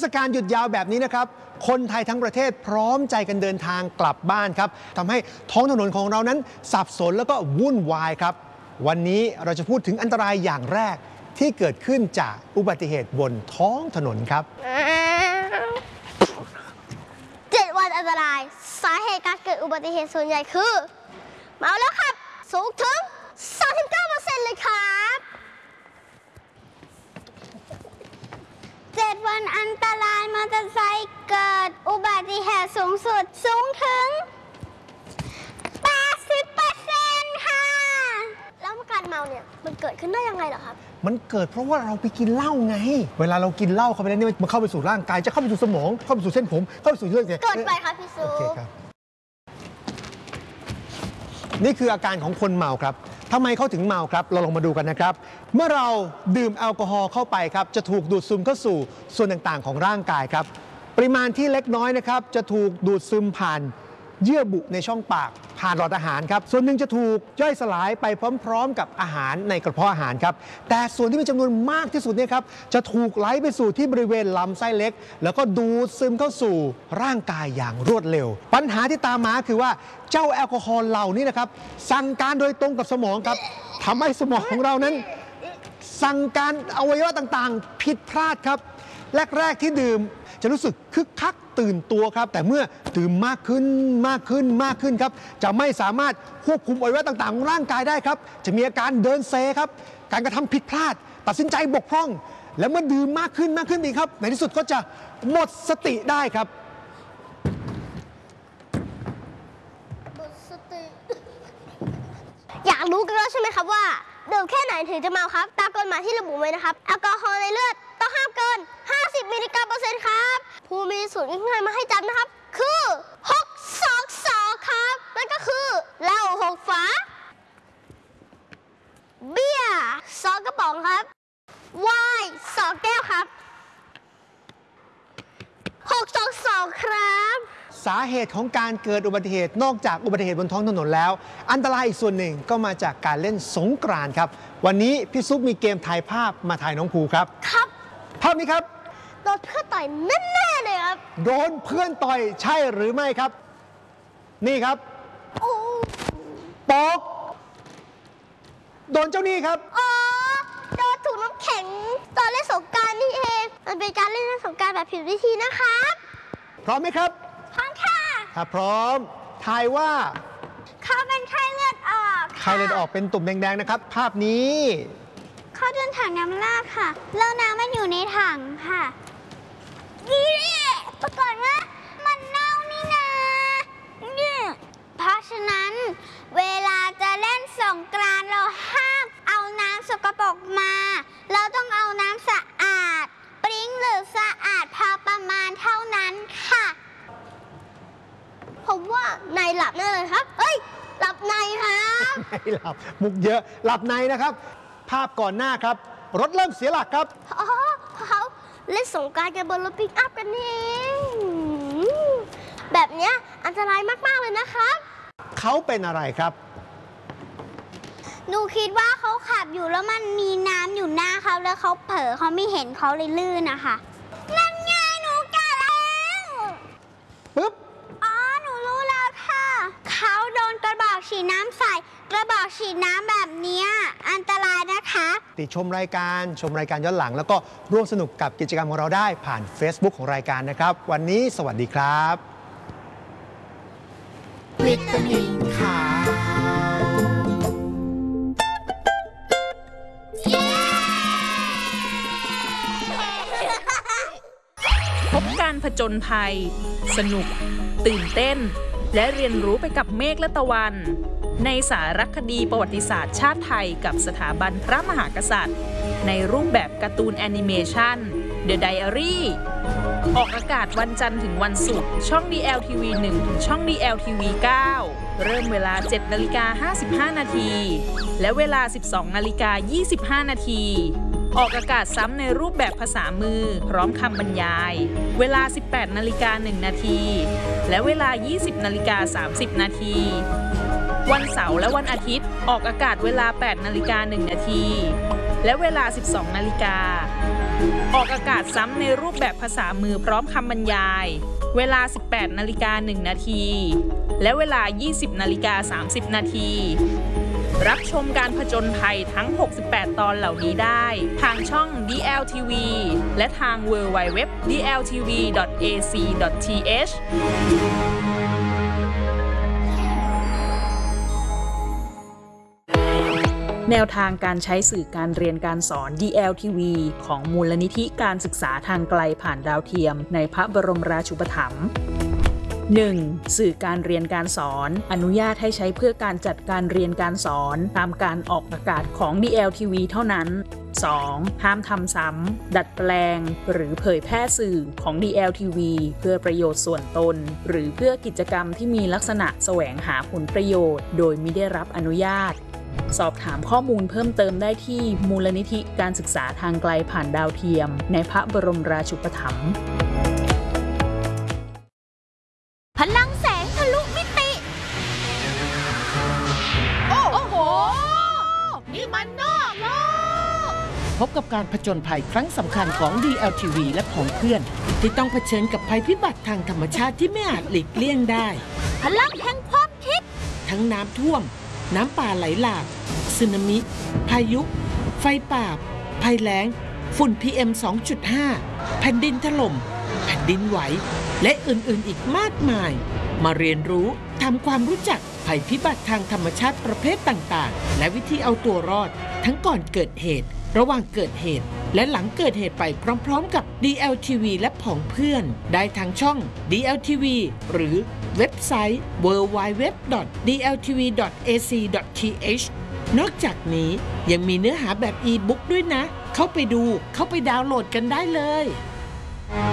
ศกาลหยุดยาวแบบนี้นะครับคนไทยทั้งประเทศพร้อมใจกันเดินทางกลับบ้านครับทำให้ท้องถนนของเรานั้นสับสนแล้วก็วุ่นวายครับวันนี้เราจะพูดถึงอันตรายอย่างแรกที่เกิดขึ้นจากอุบัติเหตุบนท้องถนนครับ 7 วันอันตรายสาเหตุการเกิดอุบัติเหตุส่วนใหญ่คือเมาแล้วครับสูงถึง 39% เลยครับ7 วันอันตรายมอเตอร์ไซค์เกิดอุบัติเหตุสูงสุดสูงถึง 80% ค่ะแล้วการเมาเนี่ยมันเกิดขึ้นได้ยังไงเหรอครับมันเกิดเพราะว่าเราไปกินเหล้าไงเวลาเรากินเหล้าเข้าไปแล้วเนี่ยมันเข้าไปสู่ร่างกายจะเข้าไปสู่สมองเข้าไปสู่เส้นผมเข้าไปสู่เลือดไงเกิดไปครับพี่ซูโอเคครับนี่คืออาการของคนเมาครับทำไมเขาถึงเมาครับเราลองมาดูกันนะครับเมื่อเราดื่มแอลกอฮอล์เข้าไปครับจะถูกดูดซึมเข้าสู่ส่วนต่างๆของร่างกายครับปริมาณที่เล็กน้อยนะครับจะถูกดูดซึมผ่านเยื่อบุในช่องปากผ่านหลอดอาหารครับส่วนหนึ่งจะถูกย่อยสลายไปพร้อมๆกับอาหารในกระเพาะอาหารครับแต่ส่วนที่มีจำนวนมากที่สุดเนี่ยครับจะถูกไหลไปสู่ที่บริเวณลำไส้เล็กแล้วก็ดูดซึมเข้าสู่ร่างกายอย่างรวดเร็วปัญหาที่ตามมาคือว่าเจ้าแอลกอฮอล์เหล่านี้นะครับสั่งการโดยตรงกับสมองครับทำให้สมองของเรานั้นสั่งการอวัยวะต่างๆผิดพลาดครับแรกๆที่ดื่มจะรู้สึกคึกคักตื่นตัวครับแต่เมื่อดื่มมากขึ้นครับจะไม่สามารถควบคุมอวัยวะต่างๆของร่างกายได้ครับจะมีอาการเดินเซครับการกระทำผิดพลาดตัดสินใจบกพร่องและเมื่อดื่มมากขึ้นอีกครับในที่สุดก็จะหมดสติได้ครับหมดสติอยากรู้กันแล้วใช่ไหมครับว่าดื่มแค่ไหนถึงจะเมาครับตามกฎหมายที่ระบุไว้นะครับแอลกอฮอล์ในเลือดต้องห้ามเกิน50 มิลลิกรัมเปอร์เซ็นต์ครับผู้มีสูตรง่ายๆมาให้จำนะครับคือ622ครับนั่นก็คือเหล้า6 ฝาเบียร์2 กระป๋องครับไวน์2 แก้วครับ622ครับสาเหตุของการเกิดอุบัติเหตุนอกจากอุบัติเหตุบนท้องถนนแล้วอันตรายอีกส่วนหนึ่งก็มาจากการเล่นสงกรานต์ครับวันนี้พี่ซุปมีเกมถ่ายภาพมาถ่ายน้องภูครับครับภาพนี้ครับโดนเพื่อนต่อยแน่ๆเลยครับโดนเพื่อนต่อยใช่หรือไม่ครับนี่ครับปอกโดนเจ้านี่ครับอ๋อโดนถูกน้ำแข็งตอนเล่นสงกรานต์นี่เองมันเป็นการเล่นสงกรานต์แบบผิดวิธีนะครับพร้อมไหมครับพร้อมค่ะถ้าพร้อมทายว่าเขาเป็นไข้เลือดออกไข้เลือดออกเป็นตุ่มแดงๆนะครับภาพนี้เขาเดินถังน้ำราดค่ะแล้วน้ำมันอยู่ในถังค่ะปรากฏว่ามันเน่านี่นะเพราะฉะนั้นเวลาจะเล่นสงกรานต์เราห้ามเอาน้ำสกปรกมาเราต้องเอาน้ำสะอาดปริ้งหรือสะอาดพอประมาณเท่านั้นค่ะผมว่านายหลับแน่เลยครับเฮ้ยหลับในครับไม่หลับมุกเยอะหลับในนะครับภาพก่อนหน้าครับรถเริ่มเสียหลักครับอ๋อเขาเล่นสงกรานต์กันบนรถปิกอัพกันเองแบบนี้อันตรายมากๆเลยนะครับเขาเป็นอะไรครับหนูคิดว่าเขาขับอยู่แล้วมันมีน้ำอยู่หน้าเขาแล้วเขาเผลอเขาไม่เห็นเขาเลยลื่นนะคะนั่นไงหนูกะแล้วปึ๊บอ๋อหนูรู้แล้วค่ะเขาโดนกระบอกฉีดน้ำใส่กระบอกฉีดน้ำแบบนี้อันตรายนะคะติดชมรายการย้อนหลังแล้วก็ร่วมสนุกกับกิจกรรมของเราได้ผ่าน Facebook ของรายการนะครับวันนี้สวัสดีครับวิตามินขาวพบการผจญภัยสนุกตื่นเต้นและเรียนรู้ไปกับเมฆและตะวันในสารคดีประวัติศาสตร์ชาติไทยกับสถาบันพระมหากษัตริย์ในรูปแบบการ์ตูนแอนิเมชัน The Diary ออกอากาศวันจันทร์ถึงวันศุกร์ช่อง DLTV 1 ถึงช่อง DLTV 9 เริ่มเวลา 7:55 นาทีและเวลา 12:25 นาทีออกอากาศซ้ำในรูปแบบภาษามือพร้อมคำบรรยายเวลา 18:01 นาทีและเวลา 20:30 นาทีวันเสาร์และวันอาทิตย์ออกอากาศเวลา 8:01 น.และเวลา 12:00 น.ออกอากาศซ้ำในรูปแบบภาษามือพร้อมคำบรรยาย เวลา 18:01 น.และเวลา 20:30 น.รับชมการผจญภัยทั้ง 68 ตอนเหล่านี้ได้ทางช่อง DLTV และทาง www.dltv.ac.thแนวทางการใช้สื่อการเรียนการสอน DLTV ของมูลนิธิการศึกษาทางไกลผ่านดาวเทียมในพระบรมราชูปถัมภ์ 1. สื่อการเรียนการสอนอนุญาตให้ใช้เพื่อการจัดการเรียนการสอนตามการออกอากาศของ DLTV เท่านั้น 2. ห้ามทำซ้ำดัดแปลงหรือเผยแพร่สื่อของ DLTV เพื่อประโยชน์ส่วนตนหรือเพื่อกิจกรรมที่มีลักษณะแสวงหาผลประโยชน์โดยมิได้รับอนุญาตสอบถามข้อมูลเพิ่มเติมได้ที่มูลนิธิการศึกษาทางไกลผ่านดาวเทียมในพระบรมราชูปถัมภ์พลังแสงทะลุมิติโอ้โห นี่มันนอกโลกพบกับการผจญภัยครั้งสำคัญของ DLTV และของเพื่อนที่ต้องเผชิญกับภัยพิบัติทางธรรมชาติที่ไม่อาจหลีกเลี่ยงได้พลังแห่งความคิดทั้งน้ำท่วมน้ำป่าไหลหลากสึนามิพายุไฟป่าภัยแล้งฝุ่น PM 2.5 แผ่นดินถล่มแผ่นดินไหวและอื่นๆอีกมากมายมาเรียนรู้ทำความรู้จักภัยพิบัติทางธรรมชาติประเภทต่างๆและวิธีเอาตัวรอดทั้งก่อนเกิดเหตุระหว่างเกิดเหตุและหลังเกิดเหตุไปพร้อมๆกับ DLTV และผองเพื่อนได้ทางช่อง DLTV หรือเว็บไซต์ www.dltv.ac.th นอกจากนี้ยังมีเนื้อหาแบบอีบุ๊กด้วยนะเข้าไปดูเข้าไปดาวน์โหลดกันได้เลย